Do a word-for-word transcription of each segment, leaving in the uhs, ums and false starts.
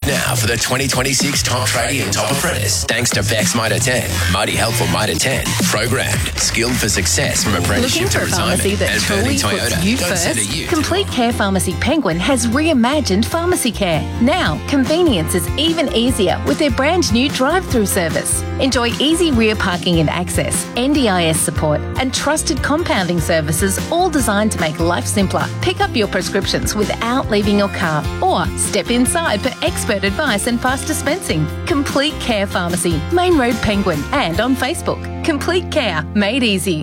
Now for the twenty twenty-six Top Tradie and Top Apprentice. Thanks to Bex Mitre ten. Mighty helpful Mitre ten. Programmed. Skilled for success from apprenticeship Looking to for a retirement. pharmacy that And truly Burnie puts Toyota. you Don't send a first? you to Complete the- Care Pharmacy Penguin has reimagined pharmacy care. Now, convenience is even easier with their brand new drive-through service. Enjoy easy rear parking and access, N D I S support, and trusted compounding services, all designed to make life simpler. Pick up your prescriptions without leaving your car, or step inside for expert advice and fast dispensing. Complete Care Pharmacy, Main Road Penguin, and on Facebook. Complete Care, made easy.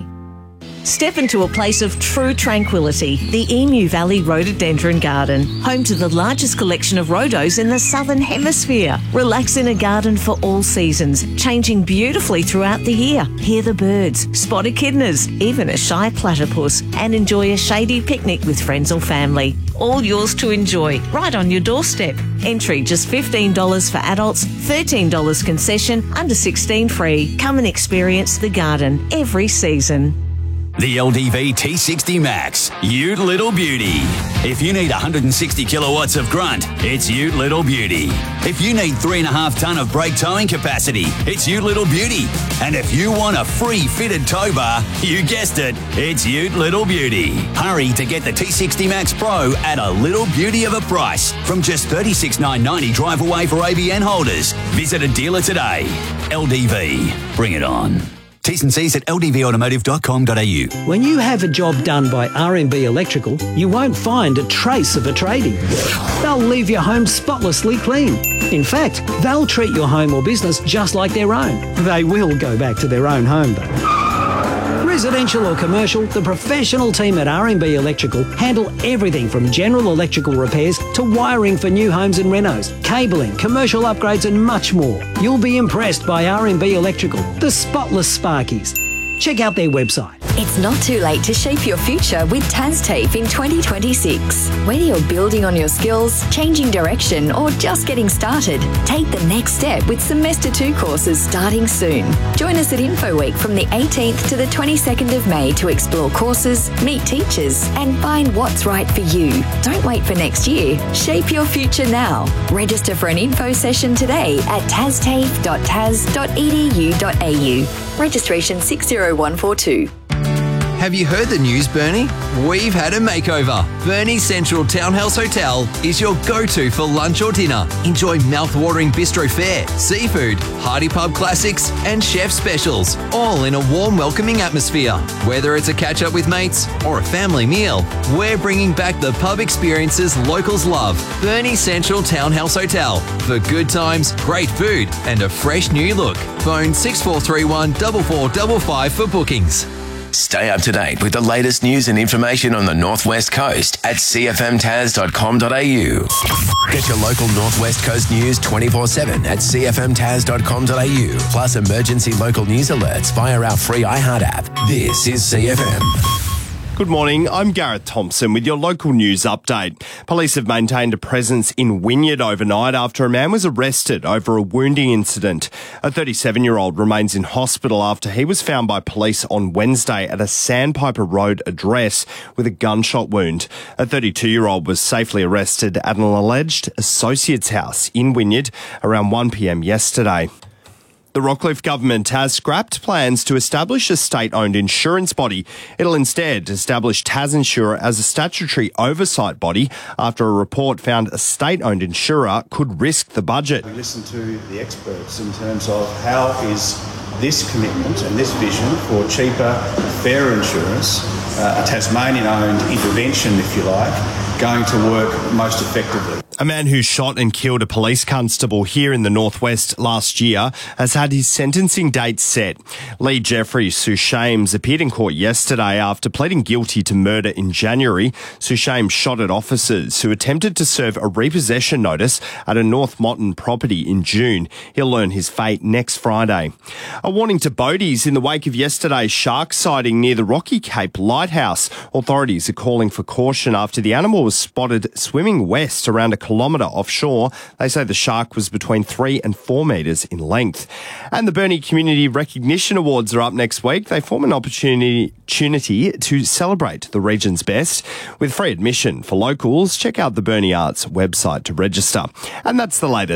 Step into a place of true tranquility, the Emu Valley Rhododendron Garden, home to the largest collection of rhodos in the Southern Hemisphere. Relax in a garden for all seasons, changing beautifully throughout the year. Hear the birds, spot echidnas, even a shy platypus, and enjoy a shady picnic with friends or family. All yours to enjoy, right on your doorstep. Entry just fifteen dollars for adults, thirteen dollars concession, under sixteen free. Come and experience the garden every season. The L D V T sixty Max, Ute Little Beauty. If you need one hundred sixty kilowatts of grunt, it's Ute Little Beauty. If you need three and a half tonne of brake towing capacity, it's Ute Little Beauty. And if you want a free fitted tow bar, you guessed it, it's Ute Little Beauty. Hurry to get the T sixty Max Pro at a little beauty of a price from just thirty-six thousand nine hundred ninety drive away for A B N holders. Visit a dealer today. L D V, bring it on. T's and C's at l d v automotive dot com dot a u. When you have a job done by R and B Electrical, you won't find a trace of a tradie. They'll leave your home spotlessly clean. In fact, they'll treat your home or business just like their own. They will go back to their own home, though. Residential or commercial, the professional team at R and B Electrical handle everything from general electrical repairs to wiring for new homes and renos, cabling, commercial upgrades and much more. You'll be impressed by R and B Electrical, the spotless Sparkies. Check out their website. It's not too late to shape your future with TASTAFE in twenty twenty-six. Whether you're building on your skills, changing direction, or just getting started, take the next step with Semester two courses starting soon. Join us at InfoWeek from the eighteenth to the twenty-second of May to explore courses, meet teachers, and find what's right for you. Don't wait for next year. Shape your future now. Register for an info session today at tastafe dot tas dot e d u dot a u. Registration six zero one four two. Have you heard the news, Bernie? We've had a makeover. Bernie Central Townhouse Hotel is your go-to for lunch or dinner. Enjoy mouth-watering bistro fare, seafood, hearty pub classics, and chef specials, all in a warm, welcoming atmosphere. Whether it's a catch-up with mates or a family meal, we're bringing back the pub experiences locals love. Bernie Central Townhouse Hotel for good times, great food, and a fresh new look. Phone six four three one, four four five five for bookings. Stay up to date with the latest news and information on the Northwest Coast at c f m tas dot com dot a u. Get your local Northwest Coast news twenty-four seven at c f m tas dot com dot a u, plus emergency local news alerts via our free iHeart app. This is C F M. Good morning, I'm Gareth Thompson with your local news update. Police have maintained a presence in Wynyard overnight after a man was arrested over a wounding incident. A thirty-seven-year-old remains in hospital after he was found by police on Wednesday at a Sandpiper Road address with a gunshot wound. A thirty-two-year-old was safely arrested at an alleged associate's house in Wynyard around one p m yesterday. The Rockcliffe government has scrapped plans to establish a state-owned insurance body. It'll instead establish TasInsure as a statutory oversight body after a report found a state-owned insurer could risk the budget. We listened to the experts in terms of how is this commitment and this vision for cheaper, fairer insurance, uh, a Tasmanian-owned intervention, if you like, going to work most effectively. A man who shot and killed a police constable here in the Northwest last year has had his sentencing date set. Lee Jeffrey Sushames appeared in court yesterday after pleading guilty to murder in January. Sushames shot at officers who attempted to serve a repossession notice at a North Motton property in June. He'll learn his fate next Friday. A warning to boaties in the wake of yesterday's shark sighting near the Rocky Cape Lighthouse. Authorities are calling for caution after the animal was spotted swimming west around a kilometre offshore. They say the shark was between three and four metres in length. And the Burnie Community Recognition Awards are up next week. They form an opportunity, opportunity to celebrate the region's best. With free admission for locals, check out the Burnie Arts website to register. And that's the latest.